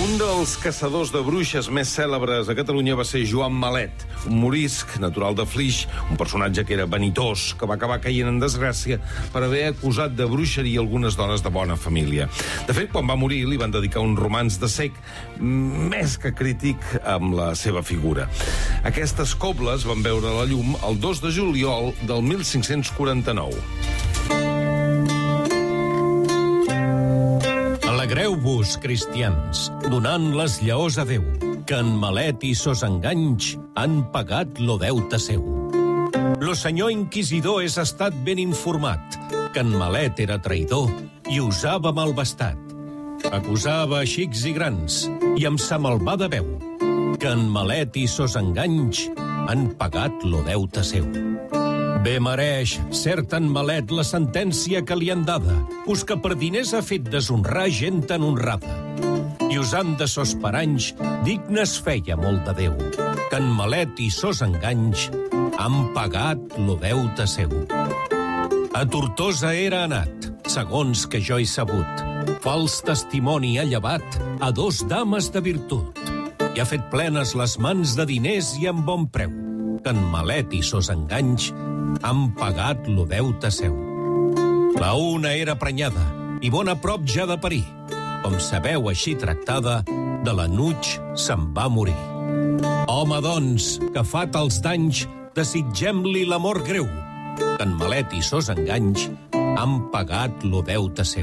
Un dels caçadors de bruixes més cèlebres a Catalunya va ser Joan Malet, un morisc natural de Flix, un personatge que era vanitós, que va acabar caient en desgràcia per haver acusat de bruixeria algunes dones de bona família. De fet, quan va morir, li van dedicar un romanç de cec més que crític amb la seva figura. Aquestes cobles van veure la llum el 2 de juliol del 1549. Alegreu-vos, cristians, donant les lleós a Déu, que en Malet i sos enganys han pagat lo deute seu. Lo senyor inquisidor és estat ben informat, que en Malet era traïdor i usava malvestat. Acusava a xics i grans i amb sa malvada veu, que en Malet i sos enganys han pagat lo deute seu. Bé mereix cert en Malet la sentència que li han dada, us que per diners ha fet deshonrar gent tan honrada. I usant de sos paranys, dignes feia molt de Déu, que en Malet i sos enganys han pagat lo deute seu. A Tortosa era anat, segons que jo he sabut. Fals testimoni ha llevat a 2 dames de virtut i ha fet plenes les mans de diners i amb bon preu, que en Malet i sos enganys han pagat lo deute seu. La una era prenyada i bona prop ja de parir. Com sabeu, així tractada, de la nuig se'n va morir. Home, doncs, que fa tals danys, desitgem-li l'amor greu, que en Malet i sos enganys han pagat lo deute seu.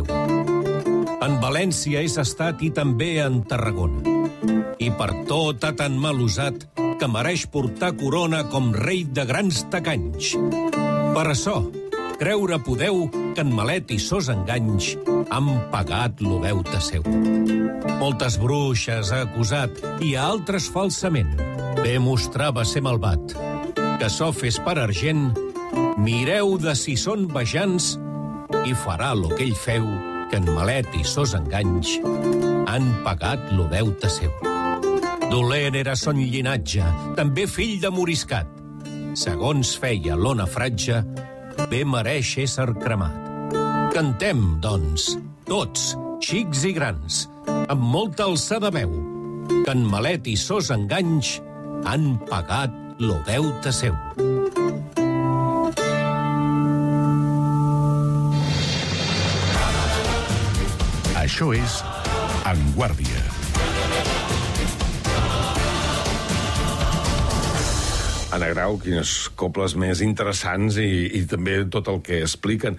En València és estat i també en Tarragona, i per tot ha tan mal usat que mereix portar corona com rei de grans tacanys. Per açò, creure podeu que en Malet i sos enganys han pagat lo deute seu. Moltes bruixes ha acusat i a altres falsament. Bé mostrava ser malvat. Queçò fes per argent, mireu de si són vejans i farà lo que ell feu, que en Malet i sos enganys han pagat lo deute seu. Dolent era son llinatge, també fill de moriscat. Segons feia l'ona fratge, bé mereix ésser cremat. Cantem, doncs, tots, xics i grans, amb molta alçada veu, que en Malet i sos enganys han pagat lo deute seu. Això és En Guàrdia. Anna Grau, quines cobles més interessants i també tot el que expliquen.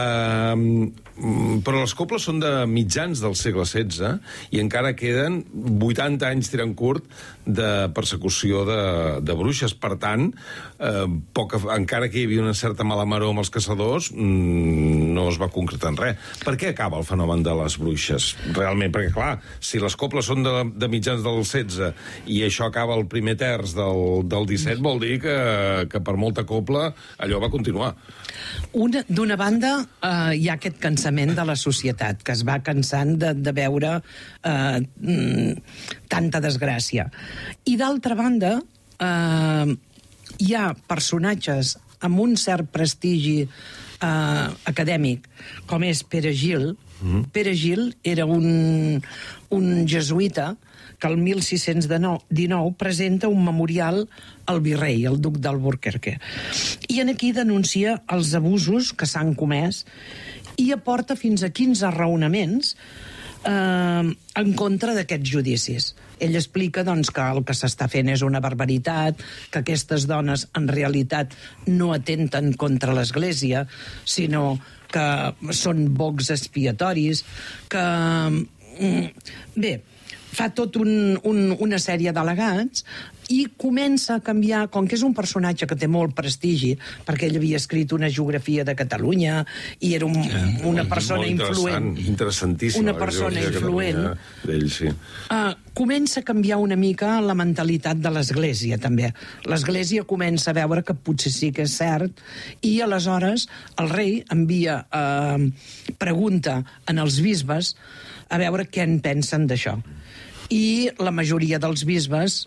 Però les cobles són de mitjans del segle XVI i encara queden 80 anys tirant curt de persecució de bruixes. Per tant, encara que hi havia una certa mala maror amb els caçadors, no es va concretar en res. Per què acaba el fenomen de les bruixes? Realment, perquè clar, si les cobles són de mitjans del XVI i això acaba el primer terç del XVII, vol dir que per molta copla allò va continuar. D'una banda, hi ha aquest cansament de la societat, que es va cansant de veure tanta desgràcia. I d'altra banda, hi ha personatges amb un cert prestigi acadèmic, com és Pere Gil. Pere Gil era un jesuïta que el 1619 presenta un memorial al virrei, el duc d'Alburquerque. I aquí denuncia els abusos que s'han comès i aporta fins a 15 raonaments en contra d'aquests judicis. Ell explica doncs, que el que s'està fent és una barbaritat, que aquestes dones en realitat no atenten contra l'Església, sinó que són bocs expiatoris, que... Bé, fa tot una sèrie d'al·legats i comença a canviar, com que és un personatge que té molt prestigi, perquè ell havia escrit una geografia de Catalunya i era una persona influent. Interessantíssima. Una persona influent. D'ell, sí. Comença a canviar una mica la mentalitat de l'Església, també. L'Església comença a veure que potser sí que és cert i aleshores el rei envia pregunta en els bisbes a veure què en pensen d'això. I la majoria dels bisbes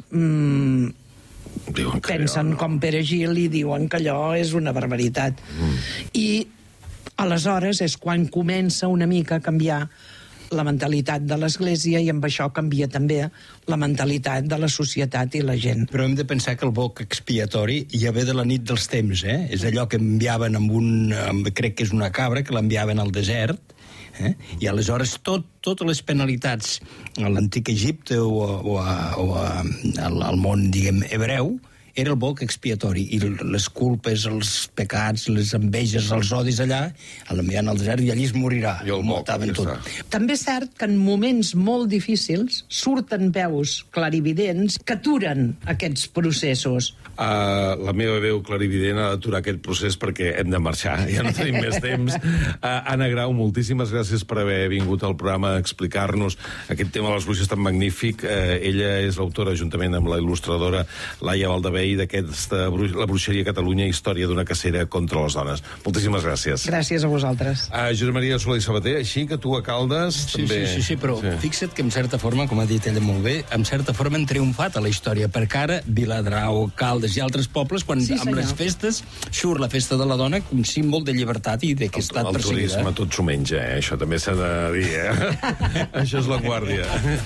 pensen com Pere Gil i diuen que allò és una barbaritat. I aleshores és quan comença una mica a canviar la mentalitat de l'Església, i amb això canvia també la mentalitat de la societat i la gent. Però hem de pensar que el boc expiatori ja ve de la nit dels temps, eh? És allò que enviaven crec que és una cabra, que l'enviaven al desert, i aleshores totes les penalitats a l'antic Egipte o al món, diguem, hebreu, era el boc expiatori, i les culpes, els pecats, les enveges, els odis allà, l'enviant al desert, i allí es morirà. I el boc, ja està. També és cert que en moments molt difícils surten veus clarividents que aturen aquests processos. La meva veu clarivident ha d'aturar aquest procés perquè hem de marxar, ja no tenim més temps. Anna Grau, moltíssimes gràcies per haver vingut al programa a explicar-nos aquest tema de les bruixes tan magnífic. Ella és l'autora, juntament amb la il·lustradora Laia Valdebei, d'aquesta La bruixeria a Catalunya, història d'una cacera contra les dones. Moltíssimes gràcies. Gràcies a vosaltres. Josep Maria Soler i Sabater, així que tu a Caldes Sí, també... sí, però fixa't que en certa forma, com ha dit ella molt bé, en certa forma han triomfat a la història, perquè ara Viladrau, Caldes i altres pobles, quan amb les festes surt la festa de la dona com símbol de llibertat i de que ha estat perseguida. El turisme tot s'ho menja, això també s'ha de dir, Això és La Guàrdia.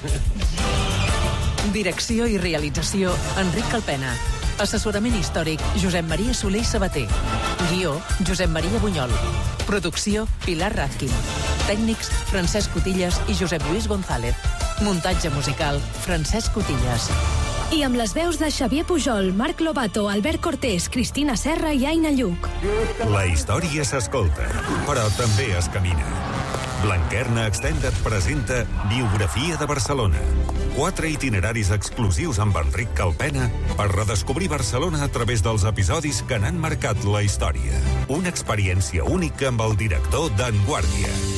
Direcció i realització, Enric Calpena. Assessorament històric, Josep Maria Soler i Sabater. Guió, Josep Maria Bunyol. Producció, Pilar Razquin. Tècnics, Francesc Cotillas i Josep Lluís González. Muntatge musical, Francesc Cotillas. I amb les veus de Xavier Pujol, Marc Lobato, Albert Cortés, Cristina Serra i Aina Lluc. La història s'escolta, però també es camina. Blanquerna Extended presenta Biografia de Barcelona. 4 itineraris exclusius amb Enric Calpena per redescobrir Barcelona a través dels episodis que n'han marcat la història. Una experiència única amb el director d'en Guàrdia.